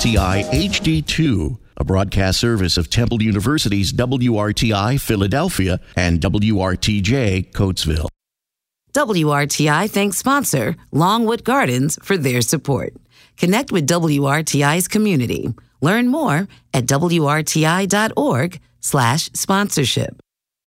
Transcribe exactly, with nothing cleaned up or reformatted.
T I H D two, a broadcast service of Temple University's W R T I Philadelphia and W R T J Coatesville. W R T I thanks sponsor Longwood Gardens for their support. Connect with W R T I's community. Learn more at W R T I dot org slash sponsorship.